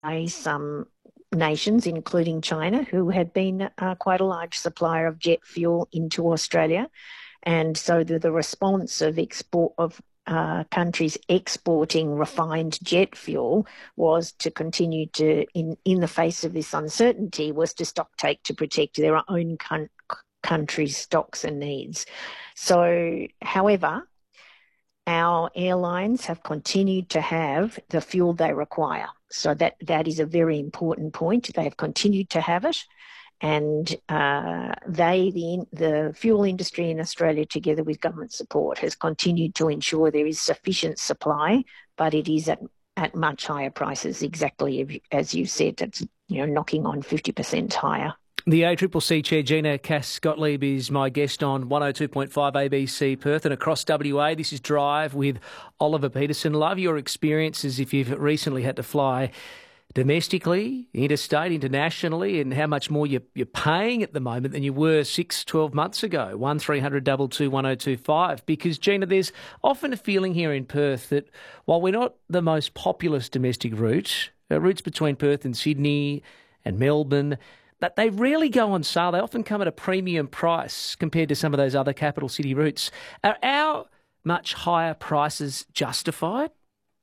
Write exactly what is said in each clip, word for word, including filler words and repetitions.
some nations, including China, who had been uh, quite a large supplier of jet fuel into Australia. And so the, the response of export of uh, countries exporting refined jet fuel was to continue to, in, in the face of this uncertainty, was to stock take to protect their own con- country's stocks and needs. So, however, our airlines have continued to have the fuel they require. So that, that is a very important point. They have continued to have it. And uh, they, the, the fuel industry in Australia, together with government support, has continued to ensure there is sufficient supply, but it is at, at much higher prices, exactly as you said. It's, you know, knocking on fifty percent higher. The A C C C Chair, Gina Cass-Gottlieb, is my guest on one oh two point five A B C Perth and across W A. This is Drive with Oliver Peterson. Love your experiences if you've recently had to fly domestically, interstate, internationally, and how much more you're, you're paying at the moment than you were six, twelve months ago. one three hundred two two one oh two five. Because, Gina, there's often a feeling here in Perth that while we're not the most populous domestic route, uh, routes between Perth and Sydney and Melbourne, that they rarely go on sale. They often come at a premium price compared to some of those other capital city routes. Are our much higher prices justified?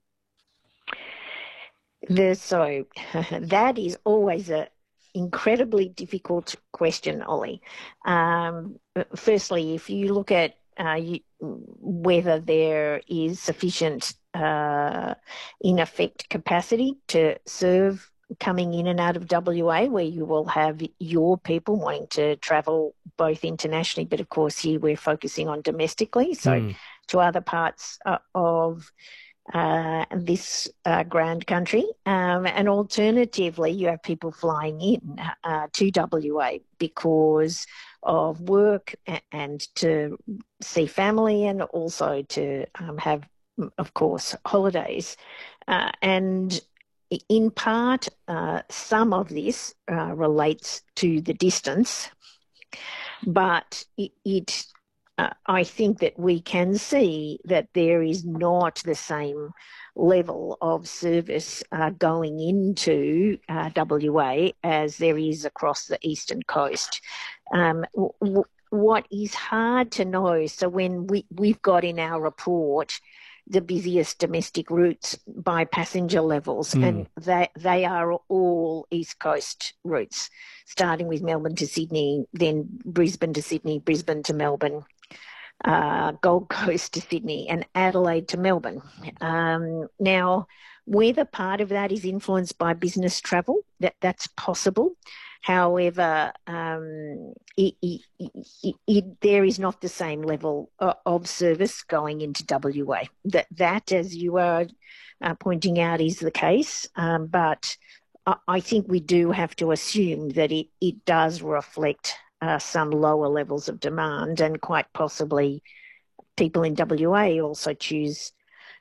The, so that is always a incredibly difficult question, Ollie. Um, firstly, if you look at uh, you, whether there is sufficient, uh, in effect, capacity to serve coming in and out of W A, where you will have your people wanting to travel both internationally, but of course here we're focusing on domestically, so mm. to other parts uh, of Uh, this uh, grand country. Um, and alternatively, you have people flying in uh, to W A because of work and, and to see family, and also to um, have, of course, holidays. Uh, and in part, uh, some of this uh, relates to the distance, but it, it Uh, I think that we can see that there is not the same level of service uh, going into uh, W A as there is across the eastern coast. Um, w- w- what is hard to know, so when we, we've got in our report the busiest domestic routes by passenger levels, mm. and they, they are all East Coast routes, starting with Melbourne to Sydney, then Brisbane to Sydney, Brisbane to Melbourne, Uh, Gold Coast to Sydney, and Adelaide to Melbourne. Um, now, whether part of that is influenced by business travel, that, that's possible. However, um, it, it, it, it, there is not the same level of, of service going into W A. That, that as you are uh, pointing out, is the case. Um, but I, I think we do have to assume that it, it does reflect Uh, some lower levels of demand, and quite possibly people in W A also choose,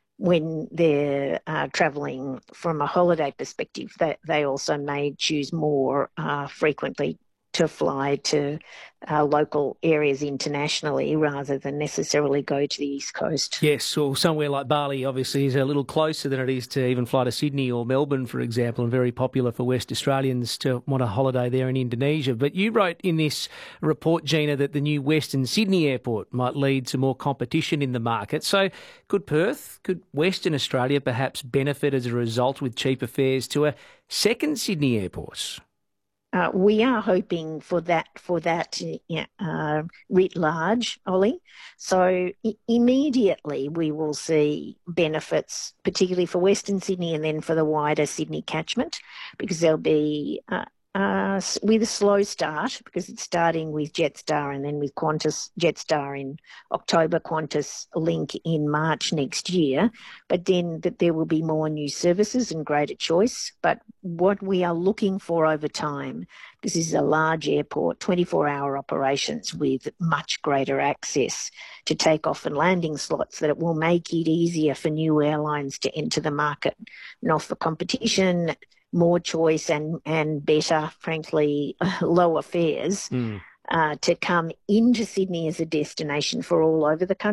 when they're uh, travelling from a holiday perspective, that they also may choose more uh, frequently to fly to uh, local areas internationally rather than necessarily go to the East Coast. Yes, or somewhere like Bali obviously is a little closer than it is to even fly to Sydney or Melbourne, for example, and very popular for West Australians to want a holiday there in Indonesia. But you wrote in this report, Gina, that the new Western Sydney airport might lead to more competition in the market. So could Perth, could Western Australia perhaps benefit as a result with cheaper fares to a second Sydney airport? Uh, we are hoping for that, for that uh, writ large, Ollie. So I- immediately we will see benefits, particularly for Western Sydney and then for the wider Sydney catchment, because there'll be, uh, uh, with a slow start, because it's starting with Jetstar and then with Qantas Jetstar in October, Qantas Link in March next year, but then that there will be more new services and greater choice. But what we are looking for over time, this is a large airport, twenty-four hour operations with much greater access to takeoff and landing slots, that it will make it easier for new airlines to enter the market and offer competition, more choice, and, and better, frankly, lower fares mm. uh, to come into Sydney as a destination for all over the country.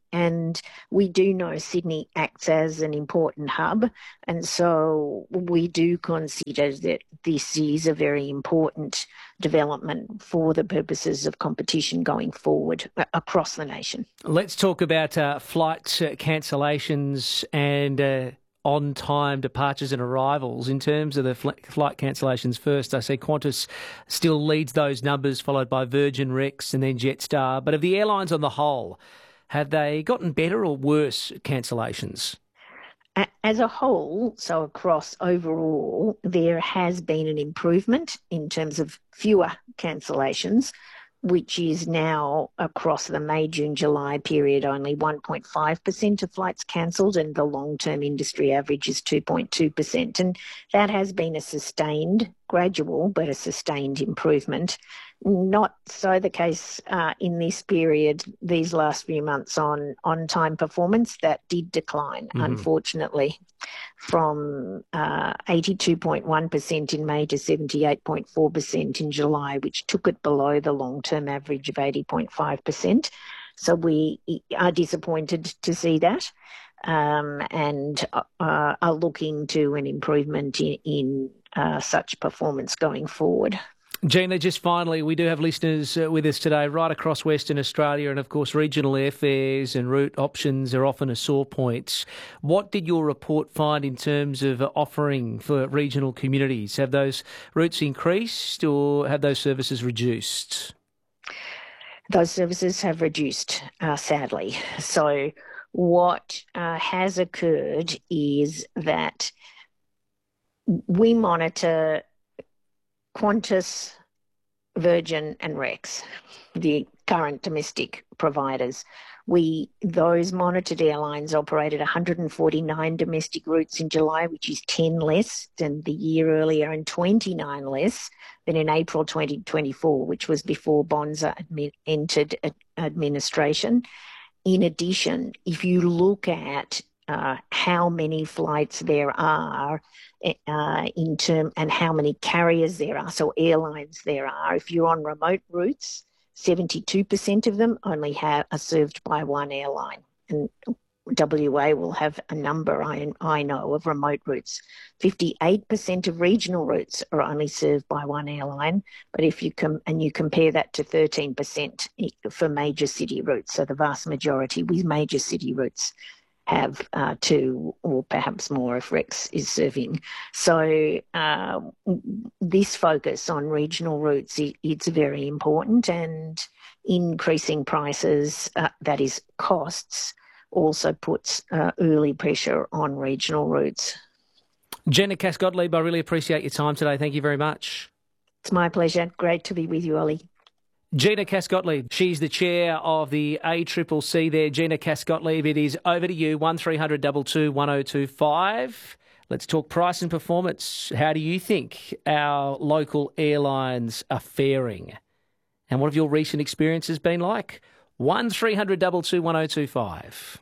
And we do know Sydney acts as an important hub, and so we do consider that this is a very important development for the purposes of competition going forward across the nation. Let's talk about uh, flight cancellations and uh, on-time departures and arrivals. In terms of the fl- flight cancellations first, I see Qantas still leads those numbers, followed by Virgin, Rex and then Jetstar. But of the airlines on the whole, have they gotten better or worse cancellations? As a whole, so across overall, there has been an improvement in terms of fewer cancellations, which is now across the May, June, July period, only one point five percent of flights cancelled, and the long-term industry average is two point two percent. And that has been a sustained, gradual, but a sustained improvement. Not so the case uh, in this period, these last few months on on-time performance. That did decline, mm-hmm. unfortunately, from uh, eighty-two point one percent in May to seventy-eight point four percent in July, which took it below the long-term average of eighty point five percent. So we are disappointed to see that, um, and uh, are looking to an improvement in, in uh, such performance going forward. Gina, just finally, we do have listeners uh, with us today right across Western Australia, and of course regional airfares and route options are often a sore point. What did your report find in terms of offering for regional communities? Have those routes increased or have those services reduced? Those services have reduced, uh, sadly. So what uh, has occurred is that we monitor Qantas, Virgin and Rex, the current domestic providers. We those monitored airlines operated one hundred forty-nine domestic routes in July, which is ten less than the year earlier and twenty-nine less than in April twenty twenty-four, which was before Bonza admi- entered ad- administration. In addition, if you look at uh, how many flights there are uh, in term and how many carriers there are, so airlines there are, if you're on remote routes, seventy-two percent of them only have, are served by one airline. And W A will have a number, I, I know, of remote routes. fifty-eight percent of regional routes are only served by one airline, but if you com- and you compare that to thirteen percent for major city routes, so the vast majority with major city routes have uh, two or perhaps more if Rex is serving. So uh, this focus on regional routes, it, it's very important, and increasing prices, uh, that is costs, also puts uh, early pressure on regional routes. Gina Cass-Gottlieb, I really appreciate your time today. Thank you very much. It's my pleasure. Great to be with you, Ollie. Gina Cass-Gottlieb, she's the chair of the A C C C there. Gina Cass-Gottlieb, it is over to you, one three hundred two two one oh two five. Let's talk price and performance. How do you think our local airlines are faring? And what have your recent experiences been like? one three hundred two two one oh two five.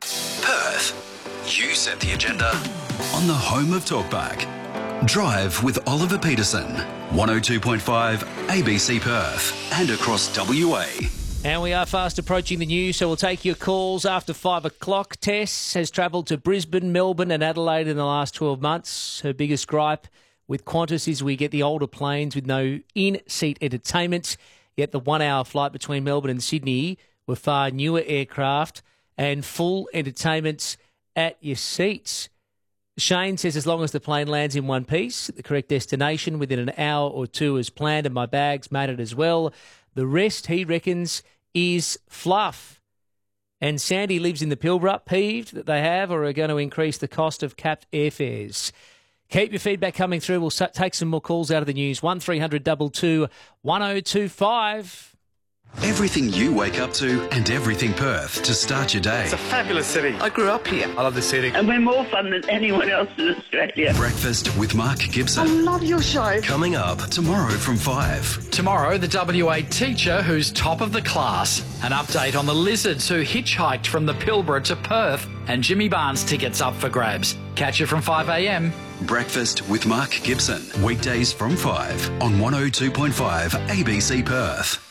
Perth, you set the agenda on the home of Talkback. Drive with Oliver Peterson, one oh two point five A B C Perth and across W A. And we are fast approaching the news, so we'll take your calls after five o'clock. Tess has travelled to Brisbane, Melbourne and Adelaide in the last twelve months. Her biggest gripe with Qantas is we get the older planes with no in-seat entertainment, yet the one-hour flight between Melbourne and Sydney were far newer aircraft and full entertainment at your seats. Shane says as long as the plane lands in one piece at the correct destination within an hour or two as planned and my bags made it as well, the rest, he reckons, is fluff. And Sandy lives in the Pilbara, peeved that they have or are going to increase the cost of capped airfares. Keep your feedback coming through. We'll take some more calls out of the news. one three hundred two two one oh two five. Everything you wake up to and everything Perth to start your day. It's a fabulous city. I grew up here. I love the city. And we're more fun than anyone else in Australia. Breakfast with Mark Gibson. I love your show. Coming up tomorrow from five. Tomorrow, the W A teacher who's top of the class. An update on the lizards who hitchhiked from the Pilbara to Perth. And Jimmy Barnes tickets up for grabs. Catch you from five a.m. Breakfast with Mark Gibson. Weekdays from five on one oh two point five A B C Perth.